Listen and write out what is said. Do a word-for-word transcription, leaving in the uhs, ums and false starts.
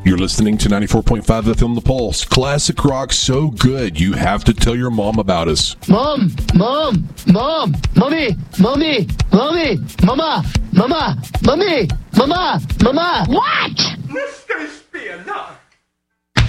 You're listening to ninety-four point five F M The Pulse. Classic rock so good, you have to tell your mom about us. Mom, mom, mom, mommy, mommy, mommy, mama, mama, mommy, mama, mama. What? Mister Spinner.